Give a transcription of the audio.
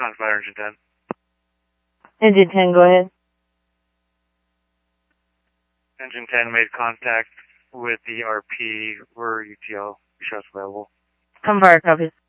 Fire Engine 10. Engine 10, go ahead. Engine 10 made contact with the RP. We're UTL. Shots available. Fire, copies.